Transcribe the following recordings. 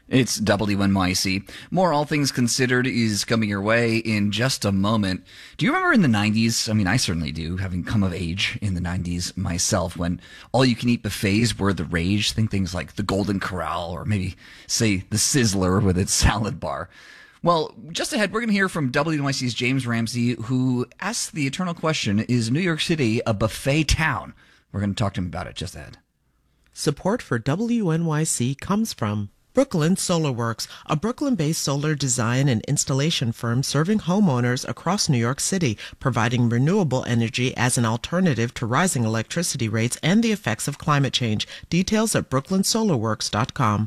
It's WNYC. More All Things Considered is coming your way in just a moment. Do you remember in the 90s? I mean, I certainly do, having come of age in the 90s myself, when all-you-can-eat buffets were the rage. Think things like the Golden Corral, or maybe, say, the Sizzler with its salad bar. Well, just ahead, we're going to hear from WNYC's James Ramsey, who asks the eternal question, is New York City a buffet town? We're going to talk to him about it just ahead. Support for WNYC comes from Brooklyn Solar Works, a Brooklyn-based solar design and installation firm serving homeowners across New York City, providing renewable energy as an alternative to rising electricity rates and the effects of climate change. Details at brooklynsolarworks.com.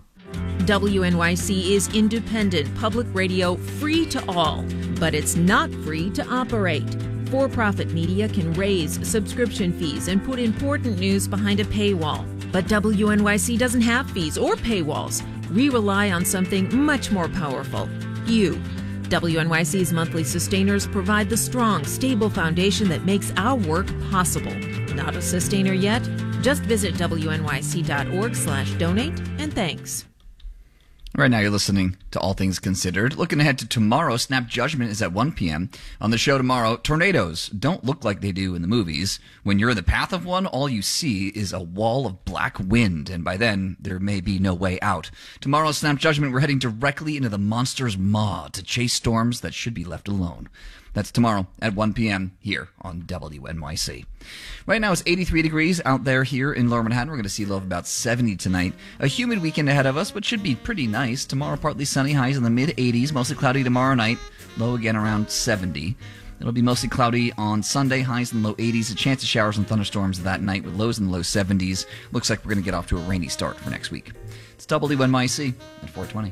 WNYC is independent public radio, free to all, but it's not free to operate. For-profit media can raise subscription fees and put important news behind a paywall. But WNYC doesn't have fees or paywalls. We rely on something much more powerful, you. WNYC's monthly sustainers provide the strong, stable foundation that makes our work possible. Not a sustainer yet? Just visit WNYC.org/donate, and thanks. Right now you're listening to All Things Considered. Looking ahead to tomorrow, Snap Judgment is at 1 p.m. On the show tomorrow, tornadoes don't look like they do in the movies. When you're in the path of one, all you see is a wall of black wind, and by then, there may be no way out. Tomorrow's Snap Judgment, we're heading directly into the monster's maw to chase storms that should be left alone. That's tomorrow at 1 p.m. here on WNYC. Right now it's 83 degrees out there here in Lower Manhattan. We're going to see a low of about 70 tonight. A humid weekend ahead of us, but should be pretty nice. Tomorrow partly sunny, highs in the mid-80s. Mostly cloudy tomorrow night. Low again around 70. It'll be mostly cloudy on Sunday, highs in the low 80s. A chance of showers and thunderstorms that night with lows in the low 70s. Looks like we're going to get off to a rainy start for next week. It's WNYC at 420.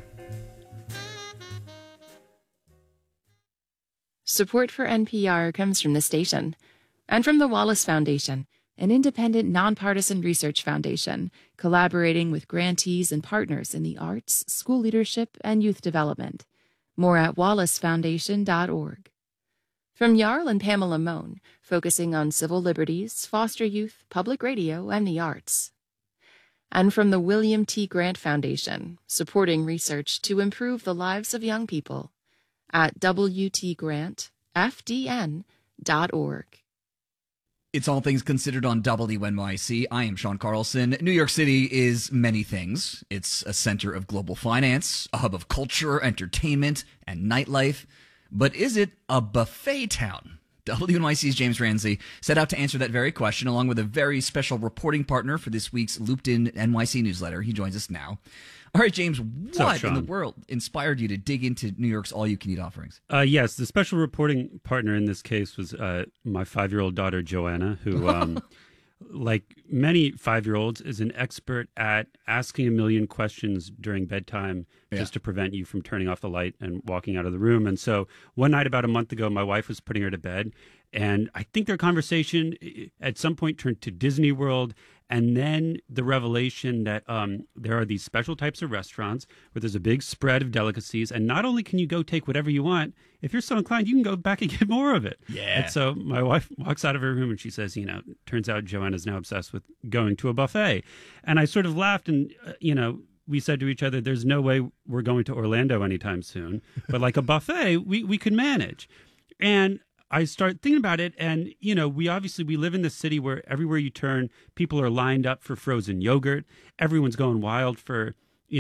Support for NPR comes from the station and from the Wallace Foundation, an independent, nonpartisan research foundation collaborating with grantees and partners in the arts, school leadership, and youth development. More at wallacefoundation.org. From Jarl and Pamela Mohn, focusing on civil liberties, foster youth, public radio, and the arts. And from the William T. Grant Foundation, supporting research to improve the lives of young people. At WTGrantFDN.org. It's All Things Considered on WNYC. I am Sean Carlson. New York City is many things. It's a center of global finance, a hub of culture, entertainment, and nightlife. But is it a buffet town? WNYC's James Ramsey set out to answer that very question, along with a very special reporting partner for this week's Looped In NYC newsletter. He joins us now. All right, James, what in the world inspired you to dig into New York's all-you-can-eat offerings? Yes, the special reporting partner in this case was my 5-year-old daughter, Joanna, who, like many 5-year-olds, is an expert at asking a million questions during bedtime just to prevent you from turning off the light and walking out of the room. And so one night about a month ago, my wife was putting her to bed, and I think their conversation at some point turned to Disney World. And then the revelation that there are these special types of restaurants where there's a big spread of delicacies. And not only can you go take whatever you want, if you're so inclined, you can go back and get more of it. Yeah. And so my wife walks out of her room and she says, turns out Joanna's now obsessed with going to a buffet. And I sort of laughed and, we said to each other, there's no way we're going to Orlando anytime soon. But like a buffet, we could manage. And I start thinking about it, and, we live in this city where everywhere you turn, people are lined up for frozen yogurt. Everyone's going wild for,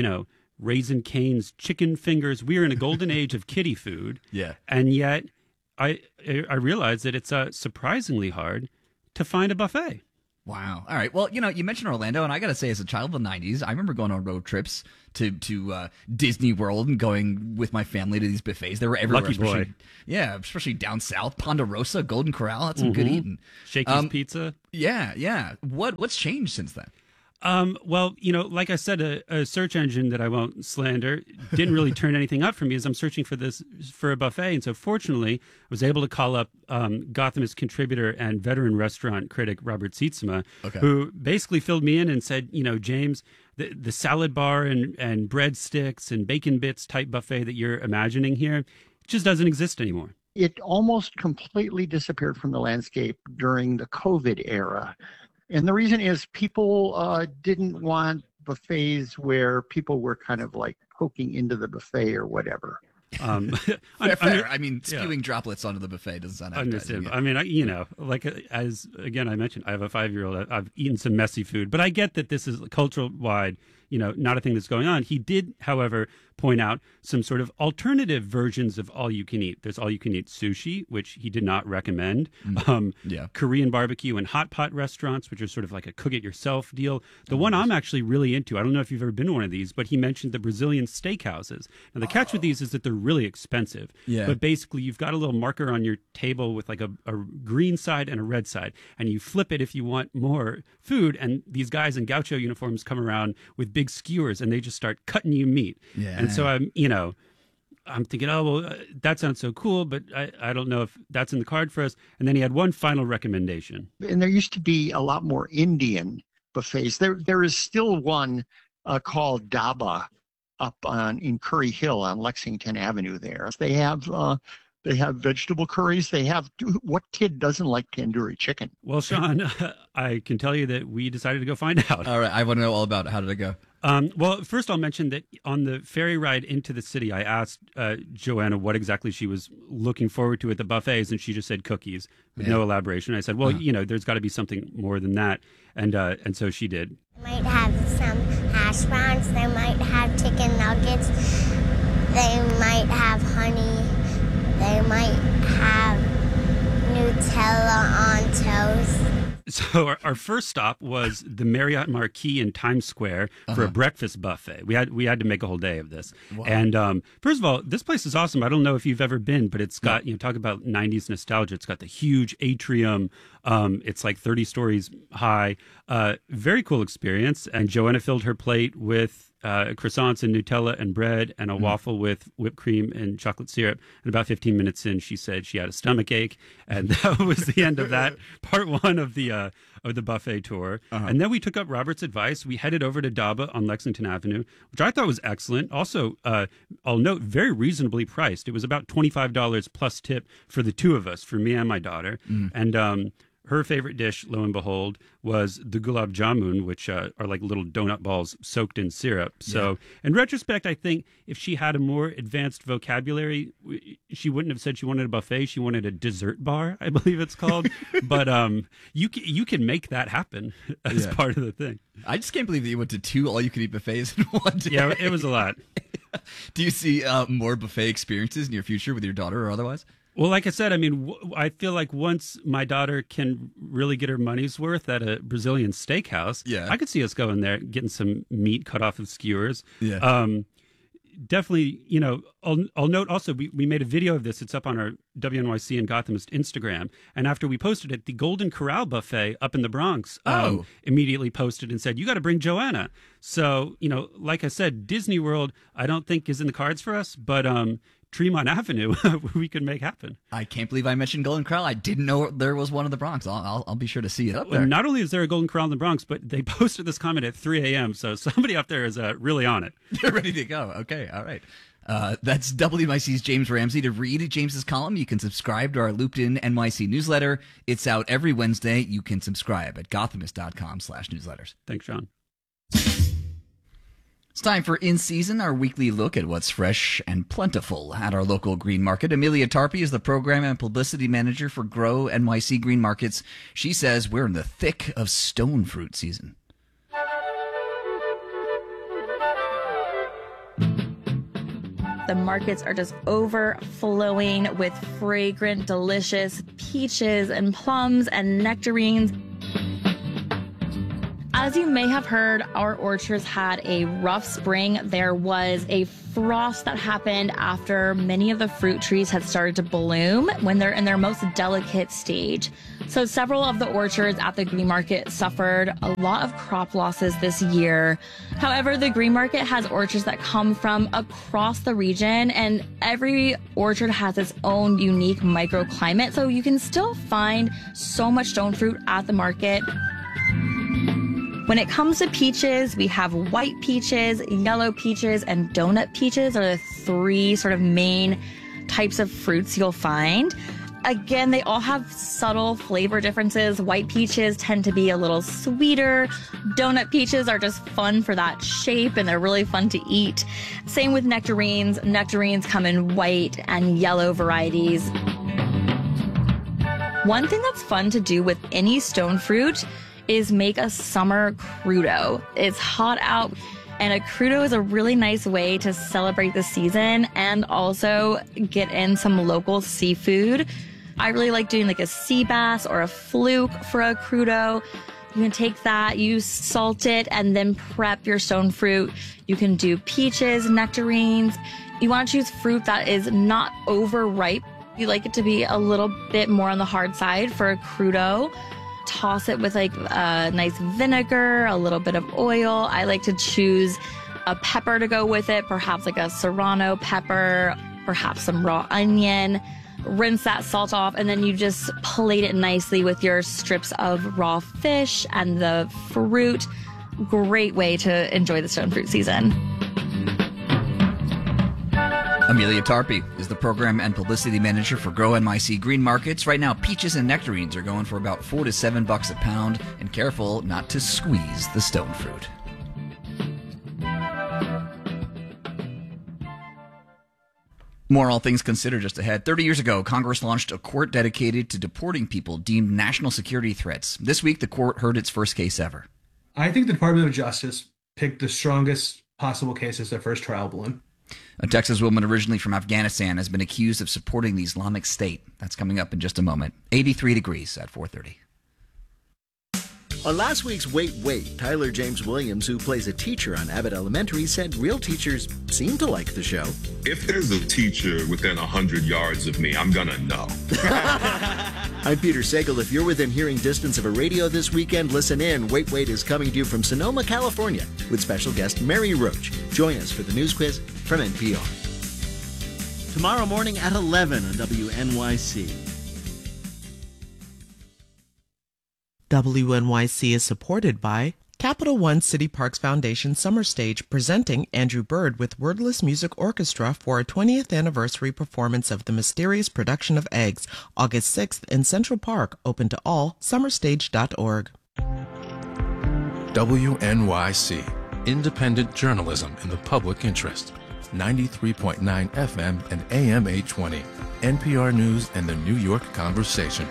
Raising Cane's chicken fingers. We're in a golden age of kiddie food. Yeah. And yet I realize that it's surprisingly hard to find a buffet. Wow. All right. Well, you mentioned Orlando, and I got to say, as a child of the 90s, I remember going on road trips to Disney World and going with my family to these buffets. They were everywhere. Lucky boy. Yeah, especially down south. Ponderosa, Golden Corral, that's some good eating. Shakey's Pizza. Yeah. What's changed since then? Well, like I said, a search engine that I won't slander didn't really turn anything up for me as I'm searching for a buffet. And so fortunately, I was able to call up Gothamist contributor and veteran restaurant critic Robert Sietsema, who basically filled me in and said, James, the salad bar and breadsticks and bacon bits type buffet that you're imagining here just doesn't exist anymore. It almost completely disappeared from the landscape during the COVID era. And the reason is people didn't want buffets where people were kind of like poking into the buffet or whatever. Fair. I mean, spewing droplets onto the buffet doesn't sound appetizing. I mean, as again I mentioned, I have a 5-year-old. I've eaten some messy food, but I get that this is cultural wide, not a thing that's going on. He did, however, point out some sort of alternative versions of all you can eat. There's all you can eat sushi, which he did not recommend. Korean barbecue and hot pot restaurants, which are sort of like a cook it yourself deal. The one I'm actually really into, I don't know if you've ever been to one of these, but he mentioned the Brazilian steakhouses. Now the catch with these is that they're really expensive. Yeah. But basically you've got a little marker on your table with like a green side and a red side, and you flip it if you want more food, and these guys in gaucho uniforms come around with big skewers and they just start cutting you meat. Yeah. And so I'm thinking, that sounds so cool, but I don't know if that's in the card for us. And then he had one final recommendation. And there used to be a lot more Indian buffets. There is still one called Dhaba up in Curry Hill on Lexington Avenue there. They have vegetable curries. What kid doesn't like tandoori chicken? Well, Sean, I can tell you that we decided to go find out. All right, I want to know all about it. How did it go? Well, first I'll mention that on the ferry ride into the city, I asked Joanna what exactly she was looking forward to at the buffets, and she just said cookies with no elaboration. I said, well, there's got to be something more than that, and so she did. Might have some hash browns. They might have chicken nuggets. They might have honey. They might have Nutella on toast. So our first stop was the Marriott Marquis in Times Square for a breakfast buffet. We had to make a whole day of this. Wow. And first of all, this place is awesome. I don't know if you've ever been, but it's got, talk about 90s nostalgia. It's got the huge atrium. It's like 30 stories high. Very cool experience. And Joanna filled her plate with croissants and Nutella and bread and a waffle with whipped cream and chocolate syrup. And about 15 minutes in, she said she had a stomach ache, and that was the end of that part one of the buffet tour. And then we took up Robert's advice. We headed over to Dhaba on Lexington Avenue, which I thought was excellent. Also, I'll note, very reasonably priced. It was about $25 plus tip for the two of us, for me and my daughter. And her favorite dish, lo and behold, was the gulab jamun, which are like little donut balls soaked in syrup. So in retrospect, I think if she had a more advanced vocabulary, she wouldn't have said she wanted a buffet. She wanted a dessert bar, I believe it's called. But you can make that happen as part of the thing. I just can't believe that you went to 2 all-you-can-eat buffets in one day. Yeah, it was a lot. Do you see more buffet experiences in your future with your daughter or otherwise? Well, like I said, I mean, I feel like once my daughter can really get her money's worth at a Brazilian steakhouse, I could see us going there, getting some meat cut off of skewers. Yeah. Definitely, I'll note also, we made a video of this. It's up on our WNYC and Gothamist Instagram. And after we posted it, the Golden Corral buffet up in the Bronx immediately posted and said, you got to bring Joanna. So, like I said, Disney World, I don't think is in the cards for us, but Tremont Avenue, we could make happen. I can't believe I mentioned Golden Corral. I didn't know there was one in the Bronx. I'll be sure to see it up there. Well, not only is there a Golden Corral in the Bronx, but they posted this comment at 3 a.m., so somebody up there is really on it. They're ready to go. Okay, all right. That's WNYC's James Ramsey. To read James's column, you can subscribe to our Looped In NYC newsletter. It's out every Wednesday. You can subscribe at gothamist.com/newsletters. Thanks, Sean. It's time for In Season, our weekly look at what's fresh and plentiful at our local green market. Amelia Tarpey is the program and publicity manager for Grow NYC Green Markets. She says we're in the thick of stone fruit season. The markets are just overflowing with fragrant, delicious peaches and plums and nectarines. As you may have heard, our orchards had a rough spring. There was a frost that happened after many of the fruit trees had started to bloom when they're in their most delicate stage. So several of the orchards at the Green Market suffered a lot of crop losses this year. However, the Green Market has orchards that come from across the region, and every orchard has its own unique microclimate, so you can still find so much stone fruit at the market. When it comes to peaches, we have white peaches, yellow peaches, and donut peaches are the 3 sort of main types of fruits you'll find. Again, they all have subtle flavor differences. White peaches tend to be a little sweeter. Donut peaches are just fun for that shape, and they're really fun to eat. Same with nectarines. Nectarines come in white and yellow varieties. One thing that's fun to do with any stone fruit is make a summer crudo. It's hot out, and a crudo is a really nice way to celebrate the season and also get in some local seafood. I really like doing like a sea bass or a fluke for a crudo. You can take that, you salt it, and then prep your stone fruit. You can do peaches, nectarines. You want to choose fruit that is not overripe. You like it to be a little bit more on the hard side for a crudo. Toss it with like a nice vinegar, a little bit of oil. I like to choose a pepper to go with it, perhaps like a serrano pepper, perhaps some raw onion. Rinse that salt off, and then you just plate it nicely with your strips of raw fish and the fruit. Great way to enjoy the stone fruit season. Amelia Tarpey is the program and publicity manager for Grow NYC Green Markets. Right now, peaches and nectarines are going for about $4 to $7 a pound, and careful not to squeeze the stone fruit. More All Things Considered just ahead. 30 years ago, Congress launched a court dedicated to deporting people deemed national security threats. This week, the court heard its first case ever. I think the Department of Justice picked the strongest possible case as their first trial balloon. A Texas woman originally from Afghanistan has been accused of supporting the Islamic State. That's coming up in just a moment. 83 degrees at 4:30. On last week's Wait, Wait, Tyler James Williams, who plays a teacher on Abbott Elementary, said real teachers seem to like the show. If there's a teacher within 100 yards of me, I'm gonna know. I'm Peter Sagal. If you're within hearing distance of a radio this weekend, listen in. Wait, Wait is coming to you from Sonoma, California, with special guest Mary Roach. Join us for the news quiz from NPR. Tomorrow morning at 11 on WNYC. WNYC is supported by Capital One City Parks Foundation Summer Stage, presenting Andrew Bird with Wordless Music Orchestra for a 20th anniversary performance of The Mysterious Production of Eggs, August 6th in Central Park, open to all, summerstage.org. WNYC, independent journalism in the public interest. 93.9 FM and AM 820. NPR News and the New York Conversation.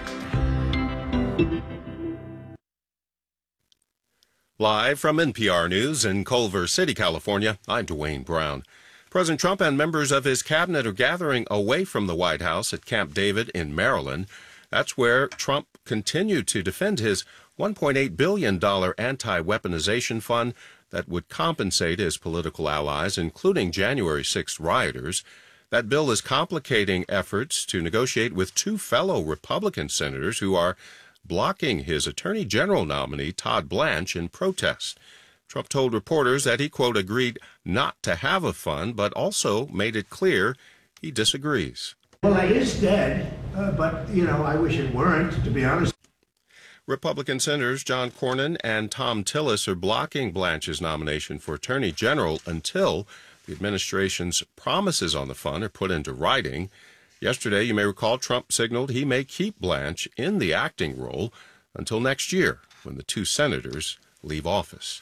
Live from NPR News in Culver City, California, I'm Dwayne Brown. President Trump and members of his cabinet are gathering away from the White House at Camp David in Maryland. That's where Trump continued to defend his $1.8 billion anti-weaponization fund that would compensate his political allies, including January 6th rioters. That bill is complicating efforts to negotiate with two fellow Republican senators who are blocking his Attorney General nominee, Todd Blanche, in protest. Trump told reporters that he, quote, agreed not to have a fund, but also made it clear he disagrees. Well, it is dead, but, I wish it weren't, to be honest. Republican Senators John Cornyn and Tom Tillis are blocking Blanche's nomination for Attorney General until the administration's promises on the fund are put into writing. Yesterday, you may recall, Trump signaled he may keep Blanche in the acting role until next year, when the two senators leave office.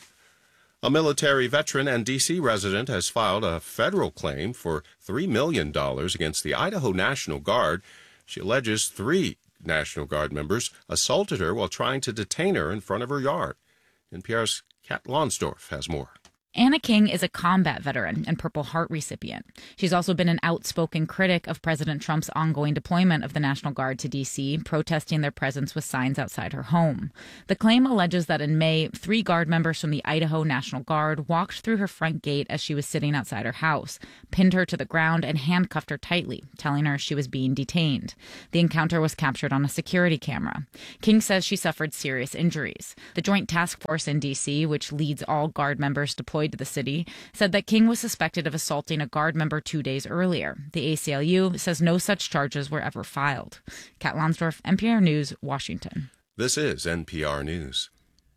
A military veteran and D.C. resident has filed a federal claim for $3 million against the Idaho National Guard. She alleges 3 National Guard members assaulted her while trying to detain her in front of her yard. NPR's Kat Lonsdorf has more. Anna King is a combat veteran and Purple Heart recipient. She's also been an outspoken critic of President Trump's ongoing deployment of the National Guard to D.C., protesting their presence with signs outside her home. The claim alleges that in May, 3 Guard members from the Idaho National Guard walked through her front gate as she was sitting outside her house, pinned her to the ground, and handcuffed her tightly, telling her she was being detained. The encounter was captured on a security camera. King says she suffered serious injuries. The Joint Task Force in D.C., which leads all Guard members deployed to the city, said that King was suspected of assaulting a Guard member 2 days earlier. The ACLU says no such charges were ever filed. Kat Lonsdorf, NPR News, Washington. This is NPR News.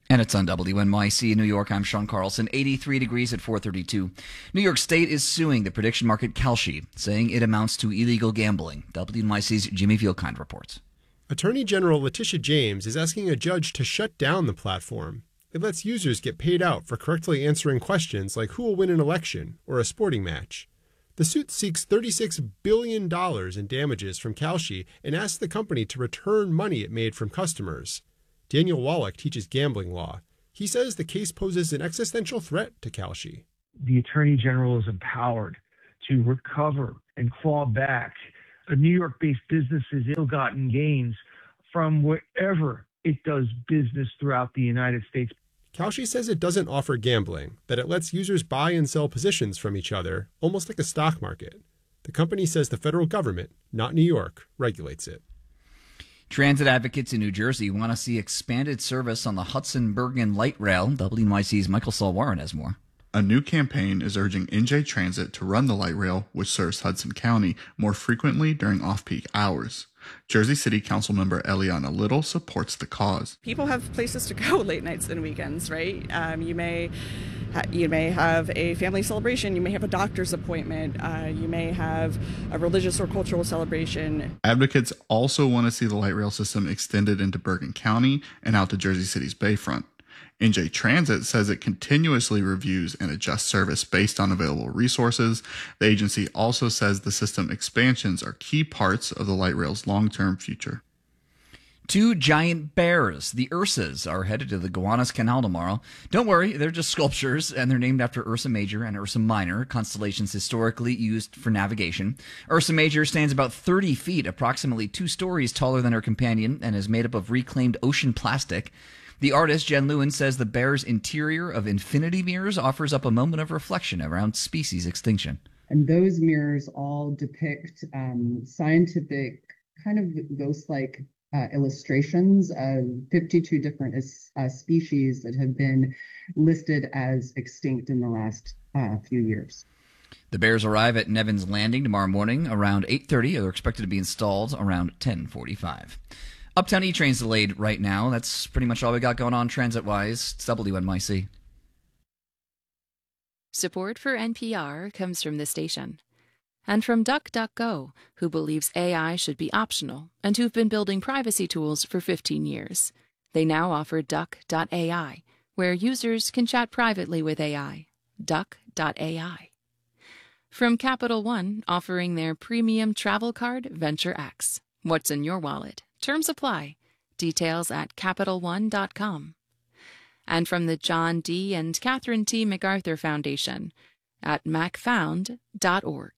And it's on WNYC in New York. I'm Sean Carlson. 83 degrees at 4:32. New York State is suing the prediction market Kalshi, saying it amounts to illegal gambling. WNYC's Jimmy Vielkind reports. Attorney General Letitia James is asking a judge to shut down the platform. It lets users get paid out for correctly answering questions like who will win an election or a sporting match. The suit seeks $36 billion in damages from Kalshi and asks the company to return money it made from customers. Daniel Wallach teaches gambling law. He says the case poses an existential threat to Kalshi. The Attorney General is empowered to recover and claw back a New York-based business's ill-gotten gains from wherever it does business throughout the United States. Kalshi says it doesn't offer gambling, that it lets users buy and sell positions from each other, almost like a stock market. The company says the federal government, not New York, regulates it. Transit advocates in New Jersey want to see expanded service on the Hudson-Bergen Light Rail. WNYC's Michael Solwaran has more. A new campaign is urging NJ Transit to run the light rail, which serves Hudson County, more frequently during off-peak hours. Jersey City Council member Eliana Little supports the cause. People have places to go late nights and weekends, right? You may have a family celebration. You may have a doctor's appointment. You may have a religious or cultural celebration. Advocates also want to see the light rail system extended into Bergen County and out to Jersey City's Bayfront. NJ Transit says it continuously reviews and adjusts service based on available resources. The agency also says the system expansions are key parts of the light rail's long-term future. Two giant bears, the Ursas, are headed to the Gowanus Canal tomorrow. Don't worry, they're just sculptures, and they're named after Ursa Major and Ursa Minor, constellations historically used for navigation. Ursa Major stands about 30 feet, approximately 2 stories taller than her companion, and is made up of reclaimed ocean plastic. The artist, Jen Lewin, says the bear's interior of infinity mirrors offers up a moment of reflection around species extinction. And those mirrors all depict scientific, kind of ghost-like illustrations of 52 different species that have been listed as extinct in the last few years. The bears arrive at Nevins Landing tomorrow morning around 8:30. They're expected to be installed around 10:45. Uptown E-Train's delayed right now. That's pretty much all we got going on transit-wise. It's WNYC. Support for NPR comes from the station. And from DuckDuckGo, who believes AI should be optional and who've been building privacy tools for 15 years. They now offer Duck.ai, where users can chat privately with AI. Duck.ai. From Capital One, offering their premium travel card, Venture X. What's in your wallet? Terms apply. Details at CapitalOne.com. And from the John D. and Catherine T. MacArthur Foundation at macfound.org.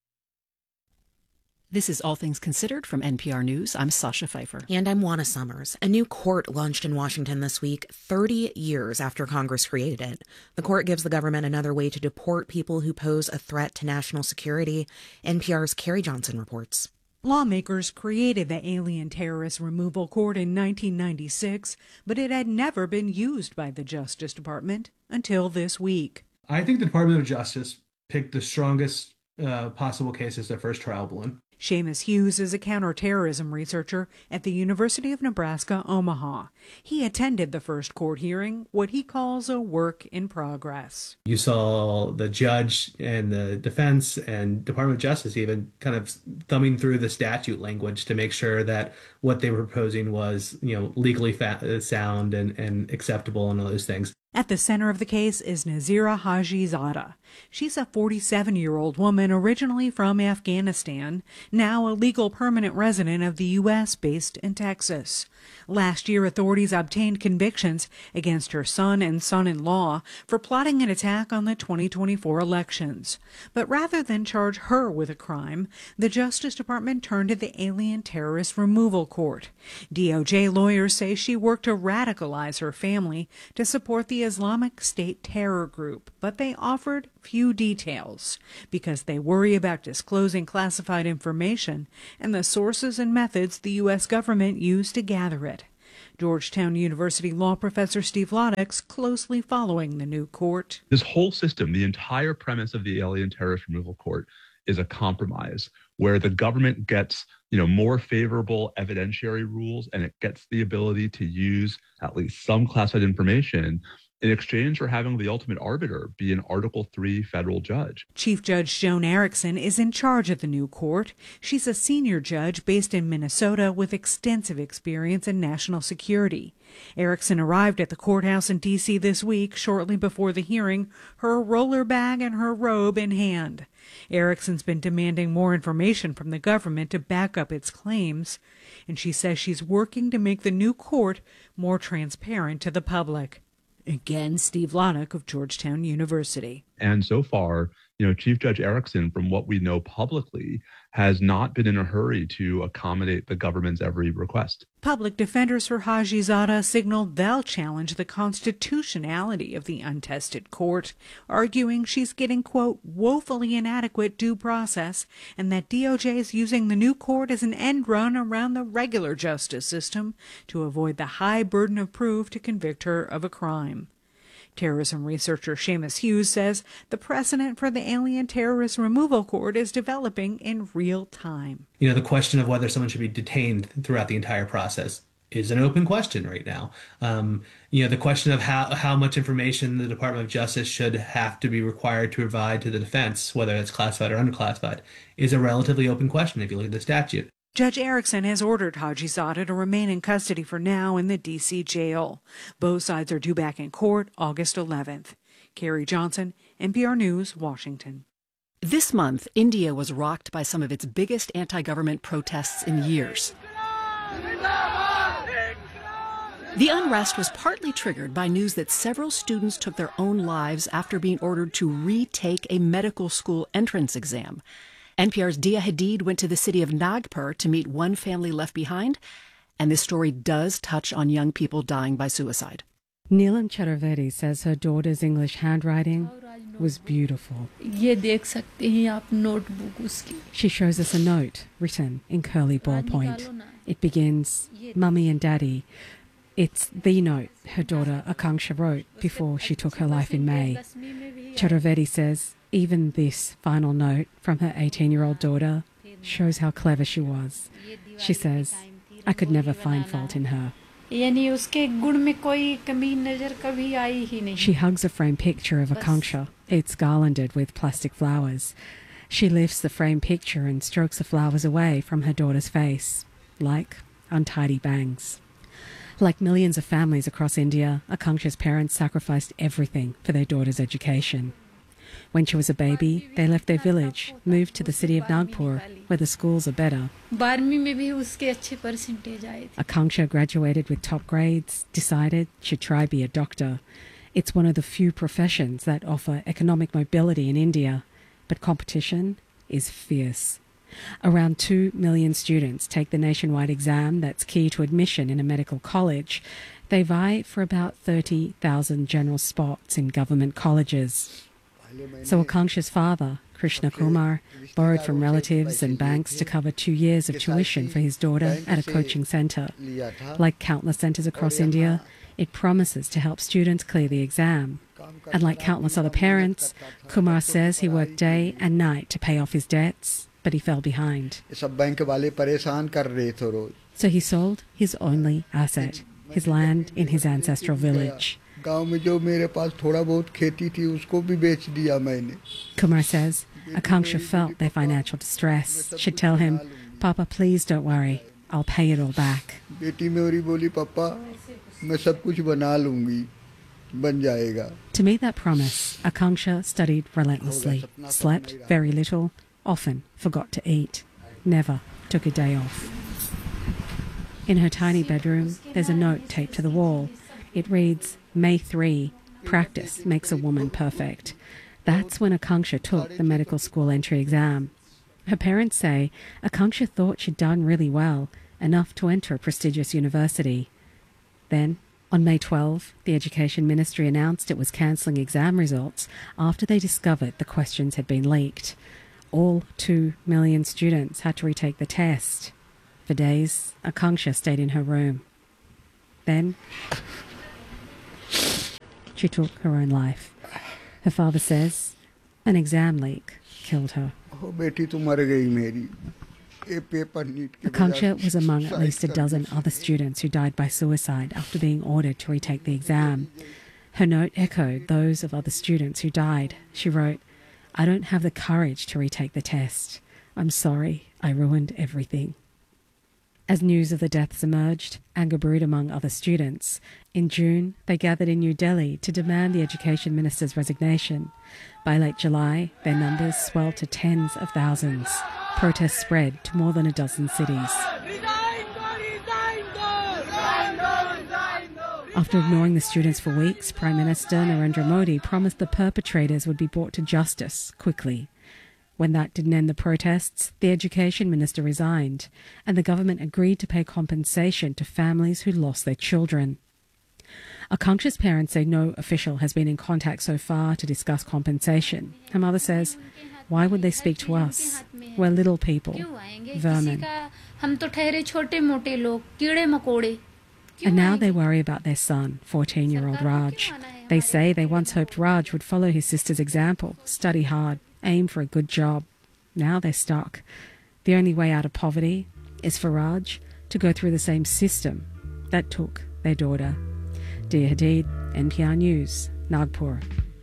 This is All Things Considered from NPR News. I'm Sasha Pfeiffer. And I'm Juana Summers. A new court launched in Washington this week, 30 years after Congress created it. The court gives the government another way to deport people who pose a threat to national security. NPR's Carrie Johnson reports. Lawmakers created the Alien Terrorist Removal Court in 1996, but it had never been used by the Justice Department until this week. I think the Department of Justice picked the strongest possible case as their first trial balloon. Seamus Hughes is a counterterrorism researcher at the University of Nebraska, Omaha. He attended the first court hearing, what he calls a work in progress. You saw the judge and the defense and Department of Justice even kind of thumbing through the statute language to make sure that what they were proposing was, legally sound and acceptable and all those things. At the center of the case is Nazira Hajizadeh. She's a 47-year-old woman originally from Afghanistan, now a legal permanent resident of the U.S. based in Texas. Last year, authorities obtained convictions against her son and son-in-law for plotting an attack on the 2024 elections. But rather than charge her with a crime, the Justice Department turned to the Alien Terrorist Removal Court. DOJ lawyers say she worked to radicalize her family to support the Islamic State terror group, but they offered few details because they worry about disclosing classified information and the sources and methods the U.S. government used to gather it. Georgetown University law professor Steve Lodex closely following the new court. This whole system, the entire premise of the Alien Terrorist Removal Court, is a compromise where the government gets, more favorable evidentiary rules, and it gets the ability to use at least some classified information in exchange for having the ultimate arbiter be an Article III federal judge. Chief Judge Joan Erickson is in charge of the new court. She's a senior judge based in Minnesota with extensive experience in national security. Erickson arrived at the courthouse in D.C. this week, shortly before the hearing, her roller bag and her robe in hand. Erickson's been demanding more information from the government to back up its claims, and she says she's working to make the new court more transparent to the public. Again, Steve Loddock of Georgetown University. And so far, Chief Judge Erickson, from what we know publicly, has not been in a hurry to accommodate the government's every request. Public defenders for Hajizada signaled they'll challenge the constitutionality of the untested court, arguing she's getting, quote, woefully inadequate due process, and that DOJ is using the new court as an end run around the regular justice system to avoid the high burden of proof to convict her of a crime. Terrorism researcher Seamus Hughes says the precedent for the Alien Terrorist Removal Court is developing in real time. The question of whether someone should be detained throughout the entire process is an open question right now. The question of how much information the Department of Justice should have to be required to provide to the defense, whether it's classified or unclassified, is a relatively open question if you look at the statute. Judge Erickson has ordered Hajizada to remain in custody for now in the D.C. jail. Both sides are due back in court August 11th. Carrie Johnson, NPR News, Washington. This month, India was rocked by some of its biggest anti-government protests in years. The unrest was partly triggered by news that several students took their own lives after being ordered to retake a medical school entrance exam. NPR's Dia Hadid went to the city of Nagpur to meet one family left behind, and this story does touch on young people dying by suicide. Neelam Chaturvedi says her daughter's English handwriting was beautiful. She shows us a note written in curly ballpoint. It begins, "Mummy and Daddy." It's the note her daughter Akanksha wrote before she took her life in May. Chaturvedi says even this final note from her 18-year-old daughter shows how clever she was. She says, "I could never find fault in her." She hugs a framed picture of Akanksha. It's garlanded with plastic flowers. She lifts the framed picture and strokes the flowers away from her daughter's face, like untidy bangs. Like millions of families across India, Akanksha's parents sacrificed everything for their daughter's education. When she was a baby, they left their village, moved to the city of Nagpur, where the schools are better. Akanksha graduated with top grades, decided she'd try be a doctor. It's one of the few professions that offer economic mobility in India, but competition is fierce. Around 2 million students take the nationwide exam that's key to admission in a medical college. They vie for about 30,000 general spots in government colleges. So Akanksha's father, Krishna Kumar, borrowed from relatives and banks to cover 2 years of tuition for his daughter at a coaching centre. Like countless centres across India, it promises to help students clear the exam. And like countless other parents, Kumar says he worked day and night to pay off his debts, but he fell behind. So he sold his only asset, his land in his ancestral village. Kumar says Akanksha felt their financial distress. She'd tell him, "Papa, please don't worry. I'll pay it all back." To meet that promise, Akanksha studied relentlessly, slept very little, often forgot to eat, never took a day off. In her tiny bedroom, there's a note taped to the wall. It reads, May 3, practice makes a woman perfect. That's when Akanksha took the medical school entry exam. Her parents say Akanksha thought she'd done really well, enough to enter a prestigious university. Then, on May 12, the Education Ministry announced it was cancelling exam results after they discovered the questions had been leaked. All 2 million students had to retake the test. For days, Akanksha stayed in her room. Then she took her own life. Her father says An exam leak killed her. Akanksha was among at least a dozen other students who died by suicide after being ordered to retake the exam. Her note echoed those of other students who died. She wrote, "I don't have the courage to retake the test. I'm sorry, I ruined everything." As news of the deaths emerged, anger brewed among other students. In June, they gathered in New Delhi to demand the education minister's resignation. By late July, their numbers swelled to tens of thousands. Protests spread to more than a dozen cities. After ignoring the students for weeks, Prime Minister Narendra Modi promised the perpetrators would be brought to justice quickly. When that didn't end the protests, the education minister resigned, and the government agreed to pay compensation to families who lost their children. Akanksha's parents say no official has been in contact so far to discuss compensation. Her mother says, "Why would they speak to us? We're little people, vermin." And now they worry about their son, 14-year-old Raj. They say they once hoped Raj would follow his sister's example, study hard, aim for a good job. Now they're stuck. The only way out of poverty is for Raj to go through the same system that took their daughter. Dia Hadid, NPR News, Nagpur.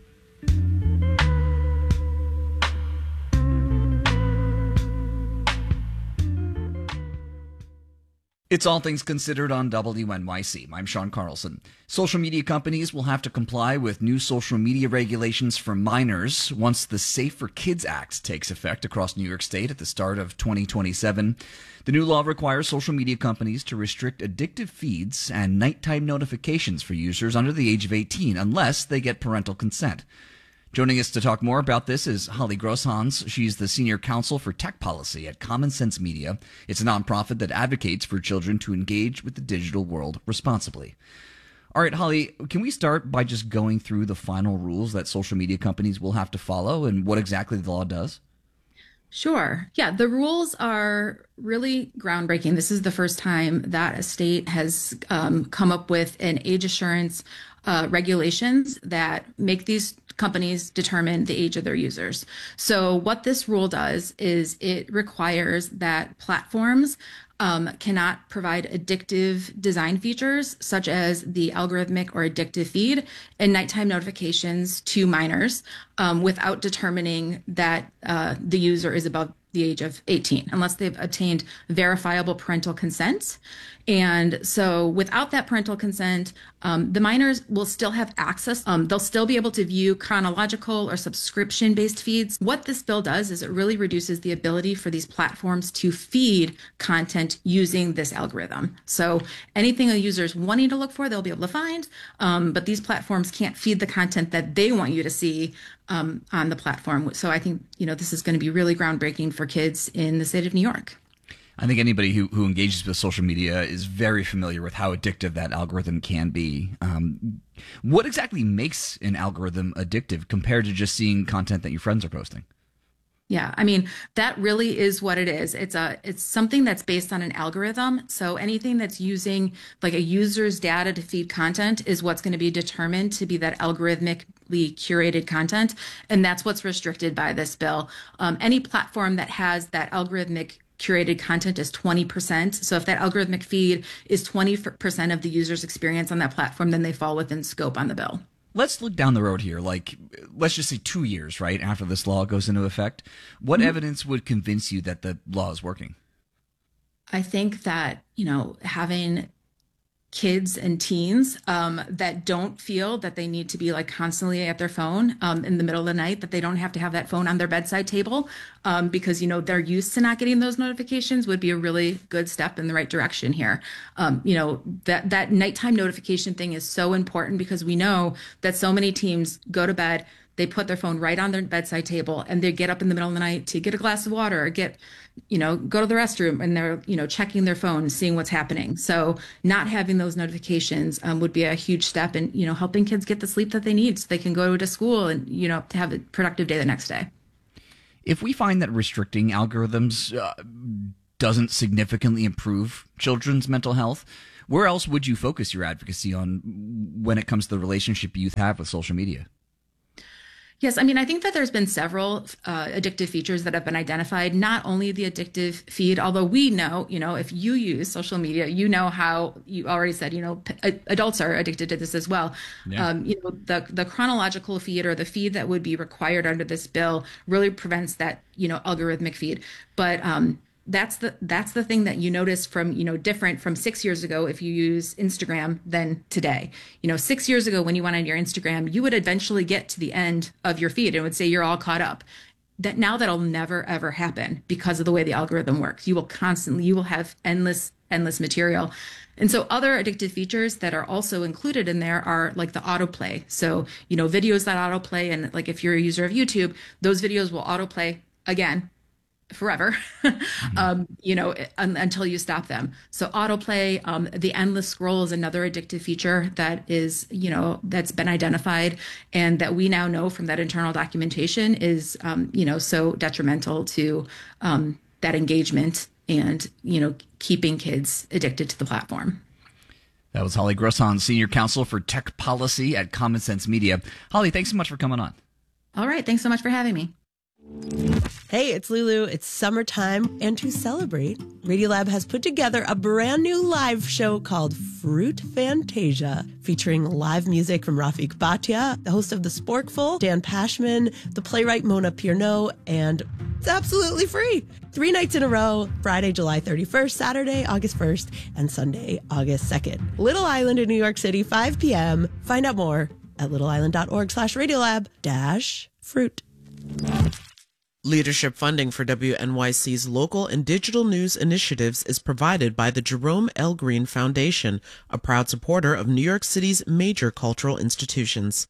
It's All Things Considered on WNYC. I'm Sean Carlson. Social media companies will have to comply with new social media regulations for minors once the Safe for Kids Act takes effect across New York State at the start of 2027. The new law requires social media companies to restrict addictive feeds and nighttime notifications for users under the age of 18 unless they get parental consent. Joining us to talk more about this is Holly Grosshans. She's the Senior Counsel for Tech Policy at Common Sense Media. It's a nonprofit that advocates for children to engage with the digital world responsibly. All right, Holly, can we start by just going through the final rules that social media companies will have to follow and what exactly the law does? Sure. Yeah, the rules are really groundbreaking. This is the first time that a state has come up with an age assurance regulations that make these companies determine the age of their users. So what this rule does is it requires that platforms cannot provide addictive design features such as the algorithmic or addictive feed and nighttime notifications to minors without determining that the user is above the age of 18, unless they've obtained verifiable parental consent. And so without that parental consent, the minors will still have access. They'll still be able to view chronological or subscription-based feeds. What this bill does is it really reduces the ability for these platforms to feed content using this algorithm. So anything a user is wanting to look for, they'll be able to find, but these platforms can't feed the content that they want you to see on the platform. So I think, this is going to be really groundbreaking for kids in the state of New York. I think anybody who engages with social media is very familiar with how addictive that algorithm can be. What exactly makes an algorithm addictive compared to just seeing content that your friends are posting? Yeah, I mean, that really is what it is. It's something that's based on an algorithm. So anything that's using like a user's data to feed content is what's going to be determined to be that algorithmically curated content. And that's what's restricted by this bill. Any platform that has that algorithmic curated content is 20%. So if that algorithmic feed is 20% of the user's experience on that platform, then they fall within scope on the bill. Let's look down the road here. Let's just say 2 years, right, after this law goes into effect. What evidence would convince you that the law is working? I think that, having kids and teens that don't feel that they need to be constantly at their phone in the middle of the night, that they don't have to have that phone on their bedside table because, they're used to not getting those notifications would be a really good step in the right direction here. That nighttime notification thing is so important because we know that so many teens go to bed, they put their phone right on their bedside table and they get up in the middle of the night to get a glass of water or go to the restroom and they're, checking their phone, seeing what's happening. So not having those notifications would be a huge step in, helping kids get the sleep that they need so they can go to school and, to have a productive day the next day. If we find that restricting algorithms doesn't significantly improve children's mental health, where else would you focus your advocacy on when it comes to the relationship youth have with social media? Yes, I mean, I think that there's been several addictive features that have been identified, not only the addictive feed, although we know, if you use social media, how you already said, adults are addicted to this as well. Yeah. The chronological feed or the feed that would be required under this bill really prevents that, algorithmic feed. But that's the thing that you notice from, different from 6 years ago if you use Instagram than today. 6 years ago when you went on your Instagram, you would eventually get to the end of your feed and it would say you're all caught up. That now that'll never ever happen because of the way the algorithm works. You will have endless material. And so other addictive features that are also included in there are like the autoplay. So, videos that autoplay, and like if you're a user of YouTube, those videos will autoplay again forever, until you stop them. So autoplay, the endless scroll is another addictive feature that is, that's been identified and that we now know from that internal documentation is, so detrimental to that engagement and, keeping kids addicted to the platform. That was Holly Grosson, Senior Counsel for Tech Policy at Common Sense Media. Holly, thanks so much for coming on. All right. Thanks so much for having me. Hey, it's Lulu. It's summertime, and to celebrate, Radiolab has put together a brand new live show called Fruit Fantasia, featuring live music from Rafik Bhatia, the host of The Sporkful, Dan Pashman, the playwright Mona Pierno, and it's absolutely free. 3 nights in a row, Friday, July 31st, Saturday, August 1st, and Sunday, August 2nd. Little Island in New York City, 5 p.m. Find out more at littleisland.org/radiolab-fruit. Leadership funding for WNYC's local and digital news initiatives is provided by the Jerome L. Green Foundation, a proud supporter of New York City's major cultural institutions.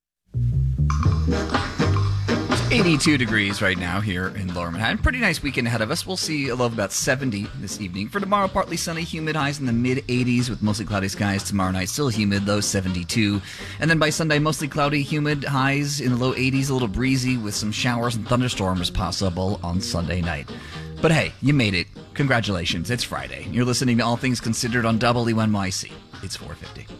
82 degrees right now here in Lower Manhattan. Pretty nice weekend ahead of us. We'll see a low of about 70 this evening. For tomorrow, partly sunny, humid, highs in the mid-80s with mostly cloudy skies. Tomorrow night, still humid, low 72. And then by Sunday, mostly cloudy, humid, highs in the low 80s, a little breezy with some showers and thunderstorms possible on Sunday night. But hey, you made it. Congratulations. It's Friday. You're listening to All Things Considered on WNYC. It's 4:50.